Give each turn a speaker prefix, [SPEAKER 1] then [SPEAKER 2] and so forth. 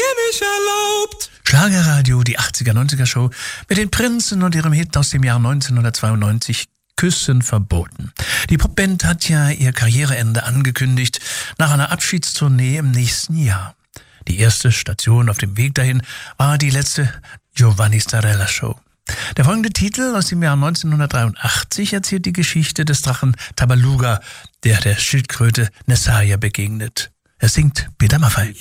[SPEAKER 1] nicht erlaubt.
[SPEAKER 2] Schlagerradio, die 80er-90er-Show mit den Prinzen und ihrem Hit aus dem Jahr 1992, Küssen verboten. Die Popband hat ja ihr Karriereende angekündigt nach einer Abschiedstournee im nächsten Jahr. Die erste Station auf dem Weg dahin war die letzte Giovanni Zarella Show. Der folgende Titel aus dem Jahr 1983 erzählt die Geschichte des Drachen Tabaluga, der Schildkröte Nessaya begegnet. Es singt Peter Maffay.